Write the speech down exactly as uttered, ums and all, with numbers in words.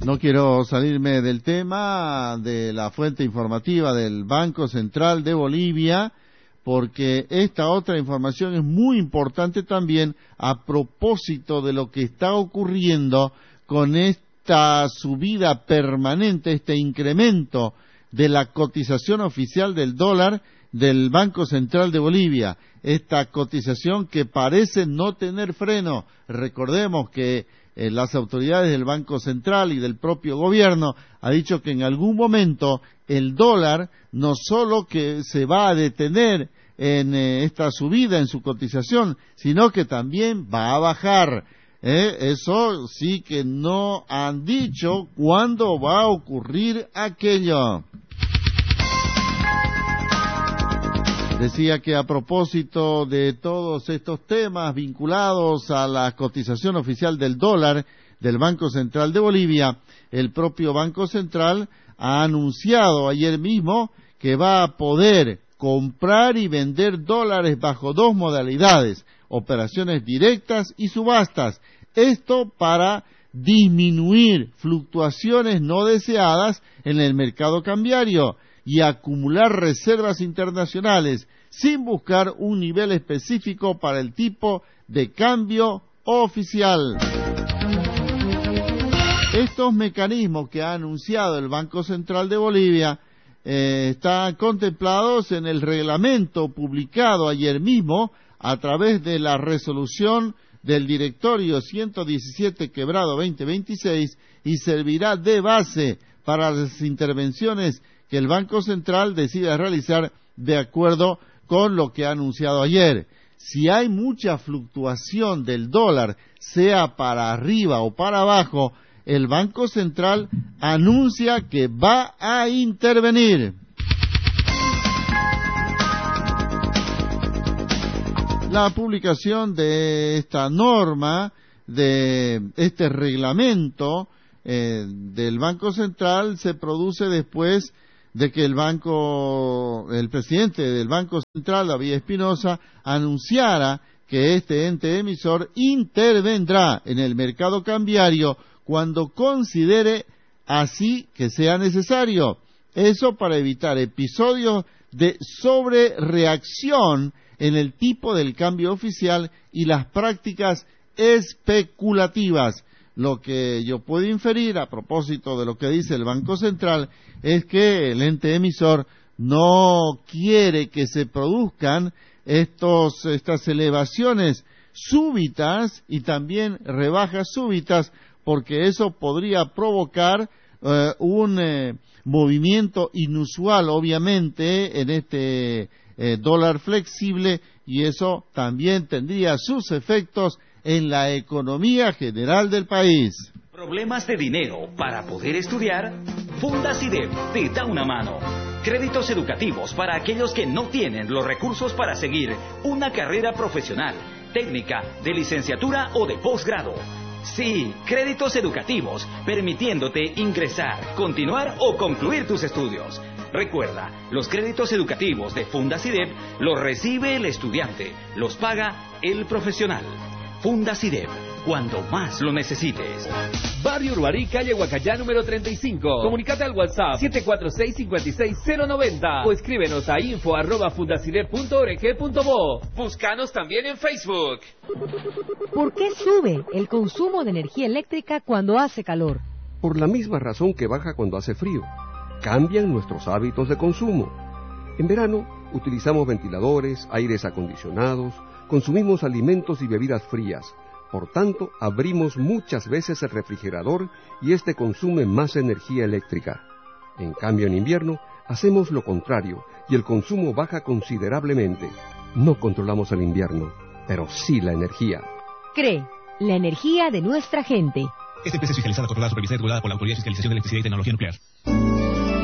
No quiero salirme del tema de la fuente informativa del Banco Central de Bolivia, porque esta otra información es muy importante también a propósito de lo que está ocurriendo con esta subida permanente, este incremento de la cotización oficial del dólar del Banco Central de Bolivia. Esta cotización que parece no tener freno. Recordemos que eh, las autoridades del Banco Central y del propio gobierno ha dicho que en algún momento el dólar no solo que se va a detener en eh, esta subida en su cotización, sino que también va a bajar. Eh, eso sí que no han dicho cuándo va a ocurrir aquello. Decía que a propósito de todos estos temas vinculados a la cotización oficial del dólar del Banco Central de Bolivia, el propio Banco Central ha anunciado ayer mismo que va a poder comprar y vender dólares bajo dos modalidades, operaciones directas y subastas. Esto para disminuir fluctuaciones no deseadas en el mercado cambiario y acumular reservas internacionales sin buscar un nivel específico para el tipo de cambio oficial. Estos mecanismos que ha anunciado el Banco Central de Bolivia eh, están contemplados en el reglamento publicado ayer mismo a través de la resolución del directorio ciento diecisiete quebrado veinte veintiséis y servirá de base para las intervenciones que el Banco Central decida realizar de acuerdo con lo que ha anunciado ayer. Si hay mucha fluctuación del dólar, sea para arriba o para abajo, el Banco Central anuncia que va a intervenir. La publicación de esta norma, de este reglamento eh, del Banco Central, se produce después de que el banco, el presidente del Banco Central, David Espinosa, anunciara que este ente emisor intervendrá en el mercado cambiario cuando considere así que sea necesario. Eso para evitar episodios de sobrereacción en el tipo del cambio oficial y las prácticas especulativas. Lo que yo puedo inferir a propósito de lo que dice el Banco Central es que el ente emisor no quiere que se produzcan estos, estas elevaciones súbitas y también rebajas súbitas, porque eso podría provocar eh, un eh, movimiento inusual, obviamente, en este eh, dólar flexible, y eso también tendría sus efectos en la economía general del país. ¿Problemas de dinero para poder estudiar? Fundacidep te da una mano. Créditos educativos para aquellos que no tienen los recursos para seguir una carrera profesional, técnica, de licenciatura o de posgrado. Sí, créditos educativos, permitiéndote ingresar, continuar o concluir tus estudios. Recuerda, los créditos educativos de Fundacidep los recibe el estudiante, los paga el profesional. Fundacidep, cuando más lo necesites. Barrio Urbarí, calle Huacayá, número treinta y cinco. Comunicate al WhatsApp siete cuatro seis, cinco seis cero nueve cero o escríbenos a info arroba fundacidep punto org punto bo. Búscanos también en Facebook. ¿Por qué sube el consumo de energía eléctrica cuando hace calor? Por la misma razón que baja cuando hace frío. Cambian nuestros hábitos de consumo. En verano utilizamos ventiladores, aires acondicionados, consumimos alimentos y bebidas frías. Por tanto, abrimos muchas veces el refrigerador y este consume más energía eléctrica. En cambio, en invierno, hacemos lo contrario y el consumo baja considerablemente. No controlamos el invierno, pero sí la energía. CREE, la energía de nuestra gente. Esta empresa es fiscalizada, controlada, supervisada y regulada por la Autoridad de Fiscalización de Electricidad y Tecnología Nuclear.